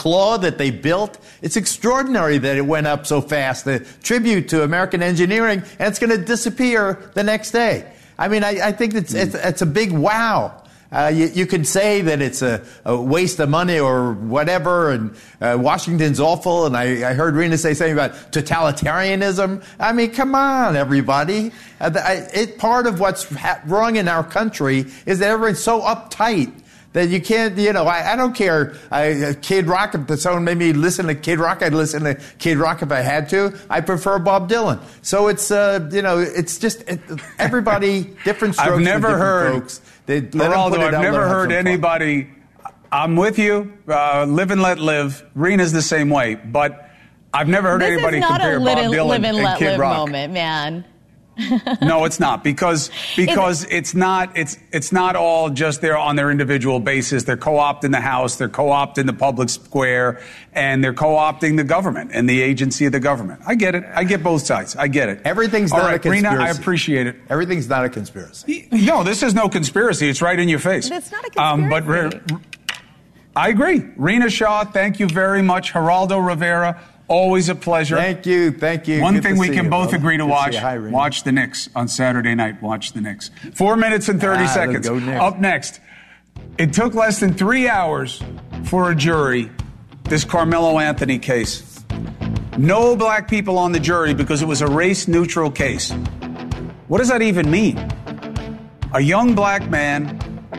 claw that they built. It's extraordinary that it went up so fast, the tribute to American engineering, and it's going to disappear the next day. I mean, I think it's a big wow. You could say that it's a waste of money or whatever, and Washington's awful, and I heard Rena say something about totalitarianism. I mean, come on, everybody. Part of what's wrong in our country is that everyone's so uptight that you can't, I don't care. Kid Rock, if someone made me listen to Kid Rock, I'd listen to Kid Rock if I had to. I prefer Bob Dylan. So it's, it's just everybody, different strokes for different folks. Geraldo, I've never heard anybody, I'm with you, live and let live. Rena's the same way, but I've never heard anybody compare Bob Dylan and Kid Rock. Moment, man. No, it's not, because it's not all just there on their individual basis. They're co-opting the House, they're co-opting the public square, and they're co-opting the government and the agency of the government. I get it. I get both sides. I get it. Everything's not a conspiracy. Rena, I appreciate it. Everything's not a conspiracy. No, this is no conspiracy. It's right in your face. It's not a conspiracy. But I agree. Rena Shaw, thank you very much. Geraldo Rivera, always a pleasure. Thank you. One thing we can both agree to watch the Knicks on Saturday night. Watch the Knicks. 4 minutes and 30 seconds. Up next, it took less than 3 hours for a jury, this Carmelo Anthony case. No black people on the jury because it was a race-neutral case. What does that even mean? A young black man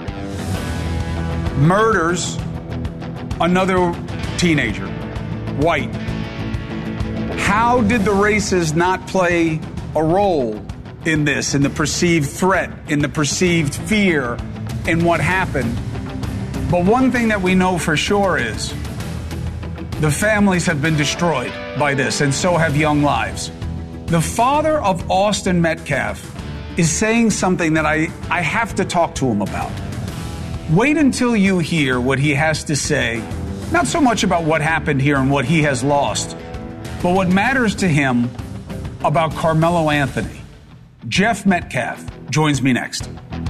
murders another teenager, white. How did the races not play a role in this, in the perceived threat, in the perceived fear, in what happened? But one thing that we know for sure is the families have been destroyed by this, and so have young lives. The father of Austin Metcalf is saying something that I have to talk to him about. Wait until you hear what he has to say, not so much about what happened here and what he has lost, but what matters to him about Carmelo Anthony. Jeff Metcalf joins me next.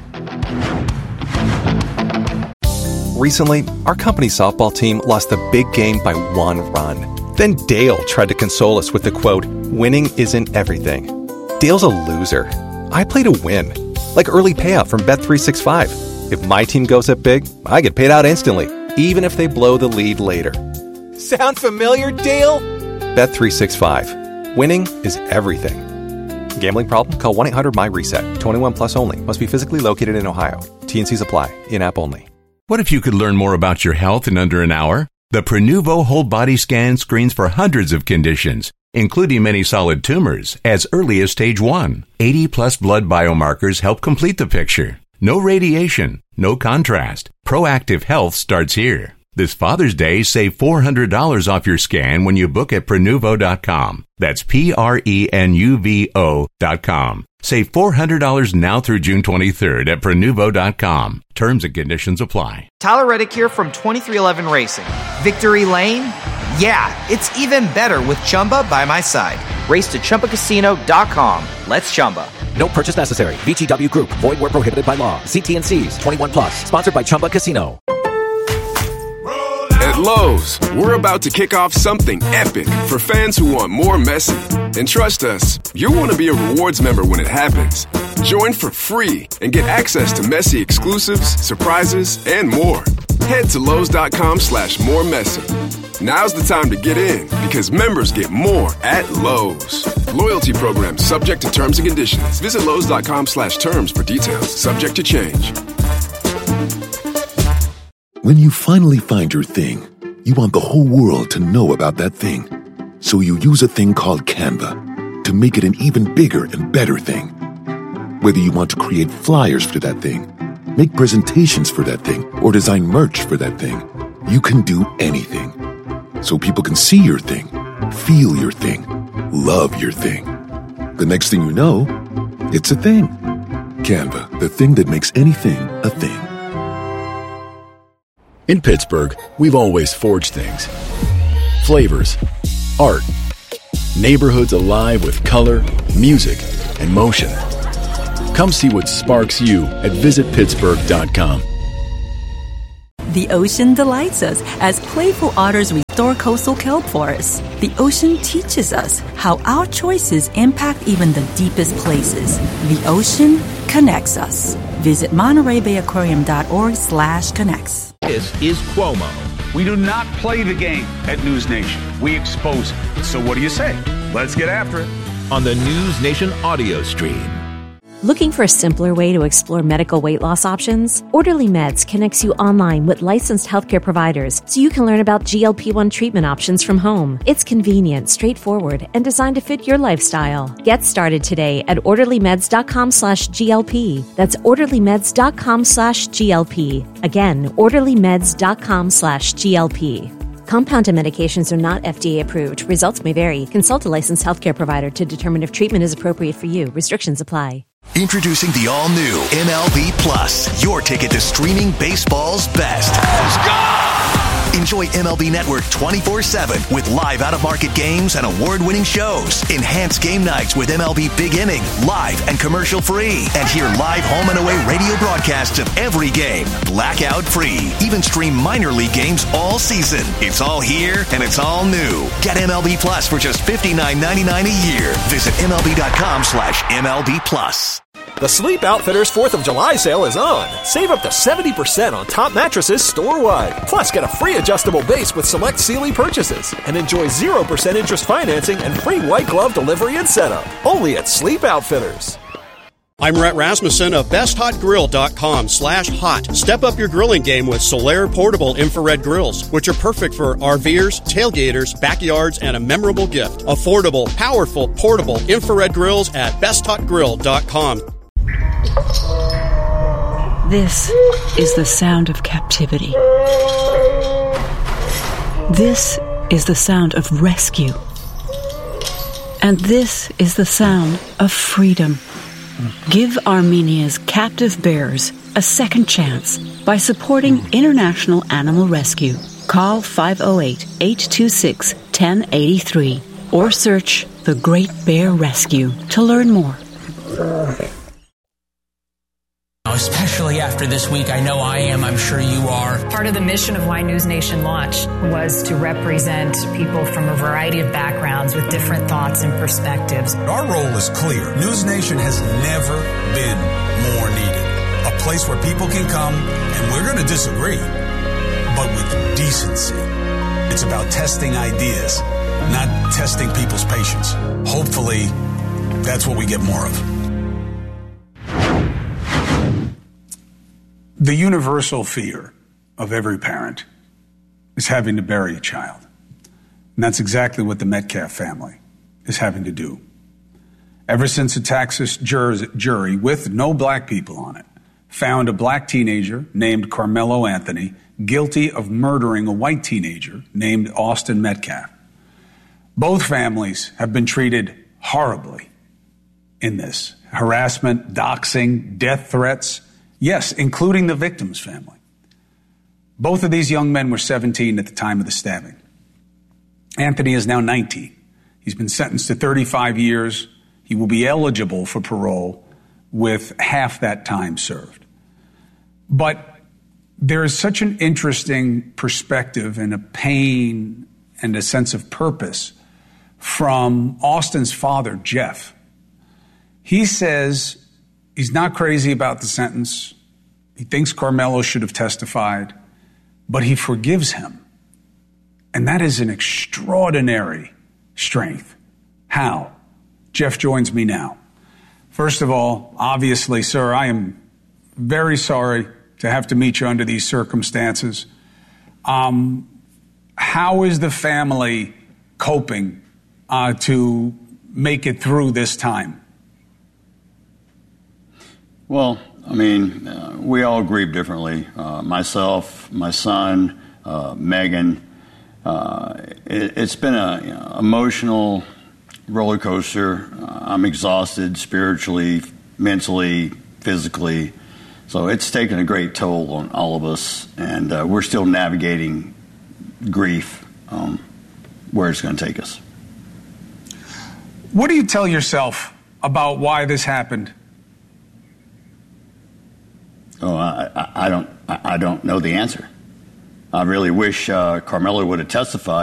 Recently, our company's softball team lost the big game by 1 run. Then Dale tried to console us with the quote, "Winning isn't everything." Dale's a loser. I play to win, like early payout from Bet365. If my team goes up big, I get paid out instantly, even if they blow the lead later. Sound familiar, Dale? Bet365. Winning is everything. Gambling problem? Call 1-800-MY-RESET. 21 plus only. Must be physically located in Ohio. T&Cs apply. In-app only. What if you could learn more about your health in under an hour? The Prenuvo Whole Body Scan screens for hundreds of conditions, including many solid tumors, as early as stage 1. 80-plus blood biomarkers help complete the picture. No radiation, no contrast. Proactive health starts here. This Father's Day, save $400 off your scan when you book at Prenuvo.com. That's Prenuvo.com. Save $400 now through June 23rd at Prenuvo.com. Terms and conditions apply. Tyler Reddick here from 2311 Racing. Victory Lane? Yeah, it's even better with Chumba by my side. Race to ChumbaCasino.com. Let's Chumba. No purchase necessary. VGW Group. Void where prohibited by law. See T&Cs. 21 plus. Sponsored by Chumba Casino. At Lowe's, we're about to kick off something epic for fans who want more Messi. And trust us, you'll want to be a rewards member when it happens. Join for free and get access to Messi exclusives, surprises, and more. Head to Lowe's.com/more Messi. Now's the time to get in because members get more at Lowe's. Loyalty program subject to terms and conditions. Visit Lowe's.com/terms for details. Subject to change. When you finally find your thing, you want the whole world to know about that thing. So you use a thing called Canva to make it an even bigger and better thing. Whether you want to create flyers for that thing, make presentations for that thing, or design merch for that thing, you can do anything. So people can see your thing, feel your thing, love your thing. The next thing you know, it's a thing. Canva, the thing that makes anything a thing. In Pittsburgh, we've always forged things. Flavors, art, neighborhoods alive with color, music, and motion. Come see what sparks you at visitpittsburgh.com. The ocean delights us as playful otters restore coastal kelp forests. The ocean teaches us how our choices impact even the deepest places. The ocean connects us. Visit MontereyBayAquarium.org/connects. This is Cuomo. We do not play the game at News Nation. We expose it. So what do you say? Let's get after it. On the News Nation audio stream. Looking for a simpler way to explore medical weight loss options? Orderly Meds connects you online with licensed healthcare providers so you can learn about GLP-1 treatment options from home. It's convenient, straightforward, and designed to fit your lifestyle. Get started today at orderlymeds.com/GLP. That's orderlymeds.com/GLP. Again, orderlymeds.com/GLP. Compounded medications are not FDA approved. Results may vary. Consult a licensed healthcare provider to determine if treatment is appropriate for you. Restrictions apply. Introducing the all-new MLB Plus, your ticket to streaming baseball's best. Let's go! Enjoy MLB Network 24/7 with live out-of-market games and award-winning shows. Enhance game nights with MLB Big Inning, live and commercial-free. And hear live home and away radio broadcasts of every game, blackout-free. Even stream minor league games all season. It's all here and it's all new. Get MLB Plus for just $59.99 a year. Visit MLB.com/MLB Plus. The Sleep Outfitters 4th of July sale is on. Save up to 70% on top mattresses store-wide. Plus, get a free adjustable base with select Sealy purchases. And enjoy 0% interest financing and free white glove delivery and setup. Only at Sleep Outfitters. I'm Rhett Rasmussen of BestHotGrill.com/hot. Step up your grilling game with Solaire portable infrared grills, which are perfect for RVers, tailgaters, backyards, and a memorable gift. Affordable, powerful, portable infrared grills at BestHotGrill.com. This is the sound of captivity. This is the sound of rescue. And this is the sound of freedom. Give Armenia's captive bears a second chance by supporting International Animal Rescue. Call 508-826-1083 or search The Great Bear Rescue to learn more. Especially after this week, I know I am, I'm sure you are. Part of the mission of why News Nation launched was to represent people from a variety of backgrounds with different thoughts and perspectives. Our role is clear. News Nation has never been more needed. A place where people can come, and we're going to disagree, but with decency. It's about testing ideas, not testing people's patience. Hopefully, that's what we get more of. The universal fear of every parent is having to bury a child. And that's exactly what the Metcalf family is having to do. Ever since a Texas jury with no black people on it found a black teenager named Carmelo Anthony guilty of murdering a white teenager named Austin Metcalf. Both families have been treated horribly in this. Harassment, doxing, death threats. Yes, including the victim's family. Both of these young men were 17 at the time of the stabbing. Anthony is now 19. He's been sentenced to 35 years. He will be eligible for parole with half that time served. But there is such an interesting perspective and a pain and a sense of purpose from Austin's father, Jeff. He says he's not crazy about the sentence. He thinks Carmelo should have testified, but he forgives him. And that is an extraordinary strength. How? Jeff joins me now. First of all, obviously, sir, I am very sorry to have to meet you under these circumstances. How is the family coping to make it through this time? Well, I mean, we all grieve differently. Myself, my son, Megan. It's been an emotional roller coaster. I'm exhausted spiritually, mentally, physically. So it's taken a great toll on all of us, and we're still navigating grief, where it's going to take us. What do you tell yourself about why this happened? Oh, I don't know the answer. I really wish Carmelo would have testified.